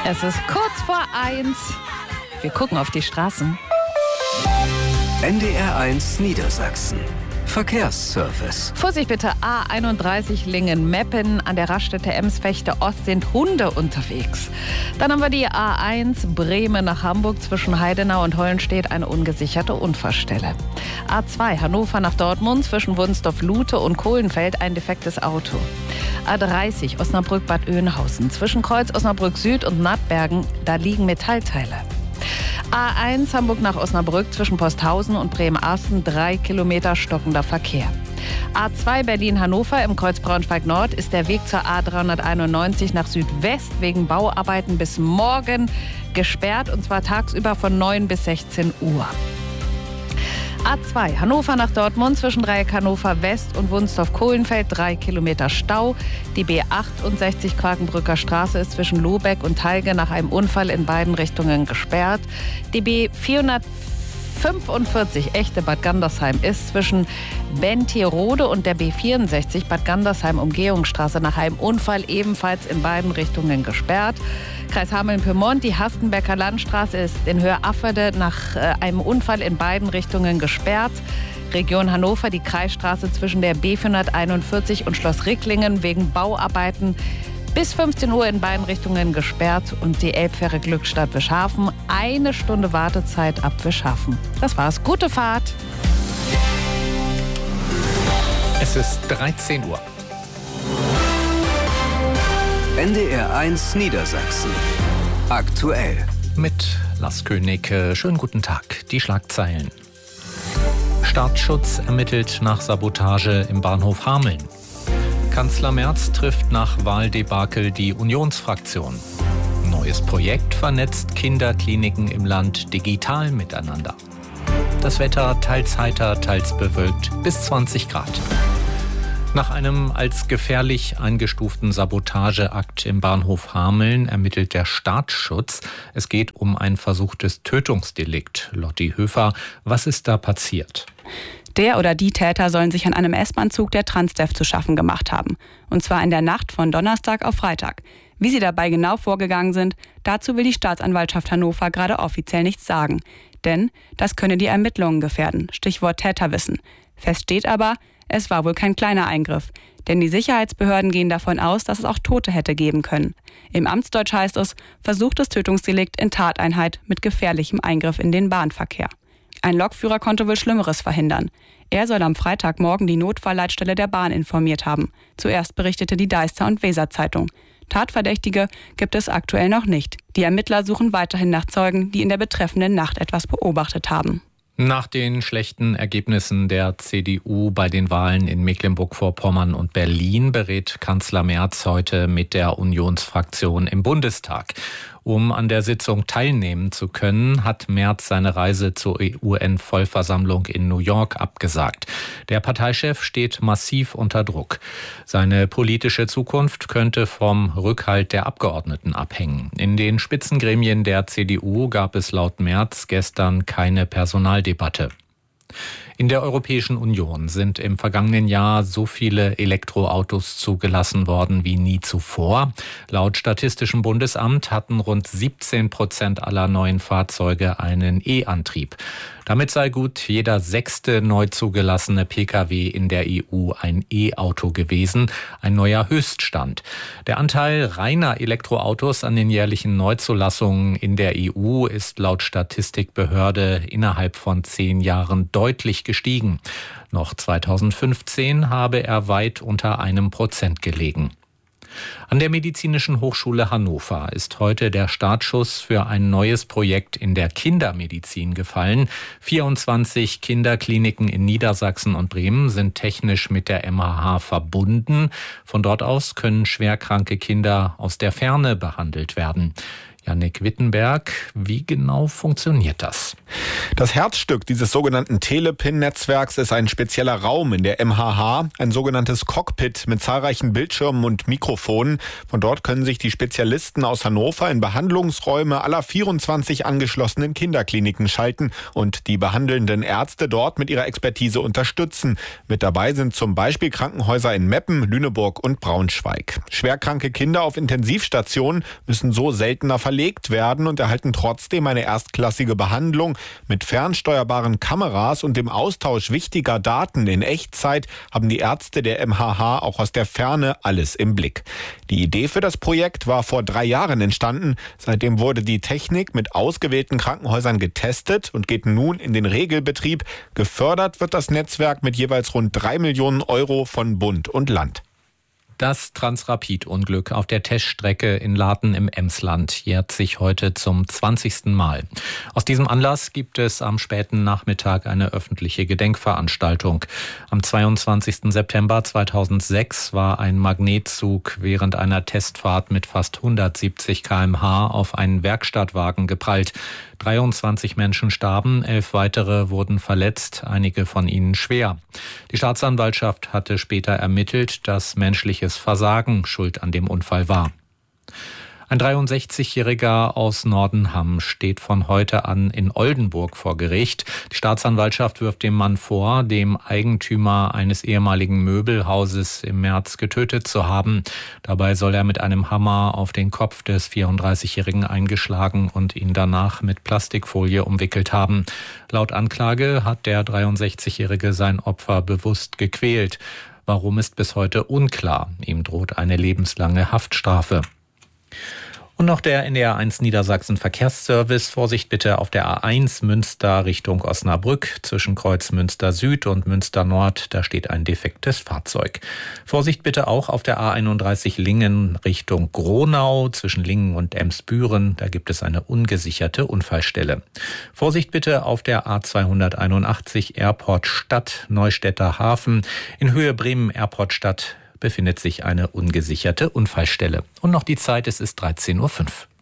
Es ist kurz vor 1. Wir gucken auf die Straßen. NDR1 Niedersachsen. Verkehrsservice. Vorsicht bitte, A31 Lingen-Meppen. An der Raststätte Ems-Fechte Ost sind Hunde unterwegs. Dann haben wir die A1 Bremen nach Hamburg. Zwischen Heidenau und Hollenstedt eine ungesicherte Unfallstelle. A2 Hannover nach Dortmund. Zwischen Wunsdorf-Lute und Kohlenfeld ein defektes Auto. A30 Osnabrück-Bad Oeynhausen. Zwischen Kreuz Osnabrück Süd und Nattbergen, da liegen Metallteile. A1 Hamburg nach Osnabrück zwischen Posthausen und Bremen-Asten 3 Kilometer stockender Verkehr. A2 Berlin-Hannover im Kreuz Braunschweig-Nord ist der Weg zur A391 nach Südwest wegen Bauarbeiten bis morgen gesperrt, und zwar tagsüber von 9 bis 16 Uhr. A2 Hannover nach Dortmund zwischen Dreieck Hannover West und Wunsdorf-Kohlenfeld 3 Kilometer Stau. Die B68 Quakenbrücker Straße ist zwischen Lobeck und Talge nach einem Unfall in beiden Richtungen gesperrt. Die B445 Echte Bad Gandersheim ist zwischen Bentirode und der B64 Bad Gandersheim Umgehungsstraße nach einem Unfall ebenfalls in beiden Richtungen gesperrt. Kreis Hameln-Pyrmont, die Hastenbecker Landstraße ist in Höhe Afferde nach einem Unfall in beiden Richtungen gesperrt. Region Hannover, die Kreisstraße zwischen der B441 und Schloss Ricklingen wegen Bauarbeiten bis 15 Uhr in beiden Richtungen gesperrt. Und die Elbfähre Glückstadt Wischhafen, 1 Stunde Wartezeit ab Wischhafen. Das war's. Gute Fahrt. Es ist 13 Uhr. NDR1 Niedersachsen. Aktuell. Mit Lars König. Schönen guten Tag. Die Schlagzeilen. Staatsschutz ermittelt nach Sabotage im Bahnhof Hameln. Kanzler Merz trifft nach Wahldebakel die Unionsfraktion. Neues Projekt vernetzt Kinderkliniken im Land digital miteinander. Das Wetter teils heiter, teils bewölkt bis 20 Grad. Nach einem als gefährlich eingestuften Sabotageakt im Bahnhof Hameln ermittelt der Staatsschutz. Es geht um ein versuchtes Tötungsdelikt. Lotti Höfer, was ist da passiert? Der oder die Täter sollen sich an einem S-Bahn-Zug der Transdev zu schaffen gemacht haben. Und zwar in der Nacht von Donnerstag auf Freitag. Wie sie dabei genau vorgegangen sind, dazu will die Staatsanwaltschaft Hannover gerade offiziell nichts sagen. Denn das könne die Ermittlungen gefährden. Stichwort Täterwissen. Fest steht aber, es war wohl kein kleiner Eingriff. Denn die Sicherheitsbehörden gehen davon aus, dass es auch Tote hätte geben können. Im Amtsdeutsch heißt es, versuchtes Tötungsdelikt in Tateinheit mit gefährlichem Eingriff in den Bahnverkehr. Ein Lokführer konnte wohl Schlimmeres verhindern. Er soll am Freitagmorgen die Notfallleitstelle der Bahn informiert haben. Zuerst berichtete die Deister- und Weser-Zeitung. Tatverdächtige gibt es aktuell noch nicht. Die Ermittler suchen weiterhin nach Zeugen, die in der betreffenden Nacht etwas beobachtet haben. Nach den schlechten Ergebnissen der CDU bei den Wahlen in Mecklenburg-Vorpommern und Berlin berät Kanzler Merz heute mit der Unionsfraktion im Bundestag. Um an der Sitzung teilnehmen zu können, hat Merz seine Reise zur UN-Vollversammlung in New York abgesagt. Der Parteichef steht massiv unter Druck. Seine politische Zukunft könnte vom Rückhalt der Abgeordneten abhängen. In den Spitzengremien der CDU gab es laut Merz gestern keine Personaldebatte. In der Europäischen Union sind im vergangenen Jahr so viele Elektroautos zugelassen worden wie nie zuvor. Laut Statistischem Bundesamt hatten rund 17% aller neuen Fahrzeuge einen E-Antrieb. Damit sei gut jeder 6. neu zugelassene Pkw in der EU ein E-Auto gewesen, ein neuer Höchststand. Der Anteil reiner Elektroautos an den jährlichen Neuzulassungen in der EU ist laut Statistikbehörde innerhalb von 10 Jahren deutlich gestiegen. Noch 2015 habe er weit unter 1% gelegen. An der Medizinischen Hochschule Hannover ist heute der Startschuss für ein neues Projekt in der Kindermedizin gefallen. 24 Kinderkliniken in Niedersachsen und Bremen sind technisch mit der MHH verbunden. Von dort aus können schwerkranke Kinder aus der Ferne behandelt werden. Jannik Wittenberg, wie genau funktioniert das? Das Herzstück dieses sogenannten Telepin-Netzwerks ist ein spezieller Raum in der MHH, ein sogenanntes Cockpit mit zahlreichen Bildschirmen und Mikrofonen. Von dort können sich die Spezialisten aus Hannover in Behandlungsräume aller 24 angeschlossenen Kinderkliniken schalten und die behandelnden Ärzte dort mit ihrer Expertise unterstützen. Mit dabei sind zum Beispiel Krankenhäuser in Meppen, Lüneburg und Braunschweig. Schwerkranke Kinder auf Intensivstationen müssen so seltener verlegt verlegt werden und erhalten trotzdem eine erstklassige Behandlung. Mit fernsteuerbaren Kameras und dem Austausch wichtiger Daten in Echtzeit haben die Ärzte der MHH auch aus der Ferne alles im Blick. Die Idee für das Projekt war vor 3 Jahren entstanden. Seitdem wurde die Technik mit ausgewählten Krankenhäusern getestet und geht nun in den Regelbetrieb. Gefördert wird das Netzwerk mit jeweils rund 3 Millionen Euro von Bund und Land. Das Transrapid-Unglück auf der Teststrecke in Laten im Emsland jährt sich heute zum 20. Mal. Aus diesem Anlass gibt es am späten Nachmittag eine öffentliche Gedenkveranstaltung. Am 22. September 2006 war ein Magnetzug während einer Testfahrt mit fast 170 km/h auf einen Werkstattwagen geprallt. 23 Menschen starben, 11 weitere wurden verletzt, einige von ihnen schwer. Die Staatsanwaltschaft hatte später ermittelt, dass menschliches Versagen schuld an dem Unfall war. Ein 63-Jähriger aus Nordenham steht von heute an in Oldenburg vor Gericht. Die Staatsanwaltschaft wirft dem Mann vor, dem Eigentümer eines ehemaligen Möbelhauses im März getötet zu haben. Dabei soll er mit einem Hammer auf den Kopf des 34-Jährigen eingeschlagen und ihn danach mit Plastikfolie umwickelt haben. Laut Anklage hat der 63-Jährige sein Opfer bewusst gequält. Warum ist bis heute unklar. Ihm droht eine lebenslange Haftstrafe. Und noch der NDR 1 Niedersachsen Verkehrsservice. Vorsicht bitte auf der A1 Münster Richtung Osnabrück. Zwischen Kreuz Münster Süd und Münster Nord, da steht ein defektes Fahrzeug. Vorsicht bitte auch auf der A31 Lingen Richtung Gronau. Zwischen Lingen und Emsbüren, da gibt es eine ungesicherte Unfallstelle. Vorsicht bitte auf der A281 Airport Stadt Neustädter Hafen. In Höhe Bremen Airport Stadt befindet sich eine ungesicherte Unfallstelle. Und noch die Zeit, es ist 13:05 Uhr.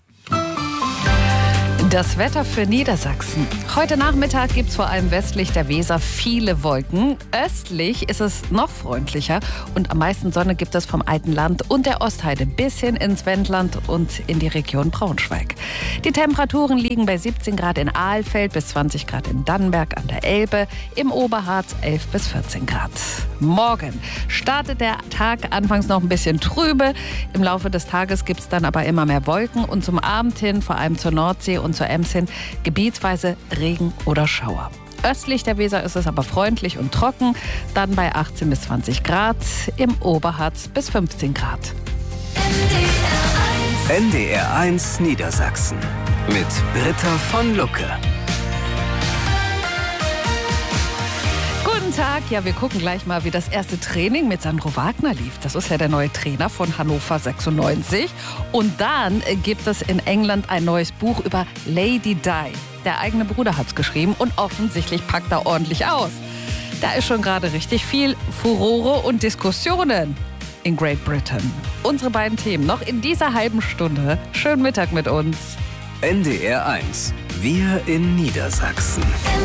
Das Wetter für Niedersachsen. Heute Nachmittag gibt es vor allem westlich der Weser viele Wolken. Östlich ist es noch freundlicher und am meisten Sonne gibt es vom Alten Land und der Ostheide bis hin ins Wendland und in die Region Braunschweig. Die Temperaturen liegen bei 17 Grad in Alfeld bis 20 Grad in Dannenberg an der Elbe, im Oberharz 11 bis 14 Grad. Morgen startet der Tag anfangs noch ein bisschen trübe. Im Laufe des Tages gibt es dann aber immer mehr Wolken und zum Abend hin, vor allem zur Nordsee und zur Ems hin, gebietsweise Regen oder Schauer. Östlich der Weser ist es aber freundlich und trocken, dann bei 18 bis 20 Grad, im Oberharz bis 15 Grad. NDR 1 Niedersachsen mit Britta von Lucke. Guten Tag, ja, wir gucken gleich mal, wie das erste Training mit Sandro Wagner lief. Das ist ja der neue Trainer von Hannover 96. Und dann gibt es in England ein neues Buch über Lady Di. Der eigene Bruder hat's geschrieben und offensichtlich packt er ordentlich aus. Da ist schon gerade richtig viel Furore und Diskussionen in Great Britain. Unsere beiden Themen noch in dieser halben Stunde. Schönen Mittag mit uns. NDR 1, wir in Niedersachsen.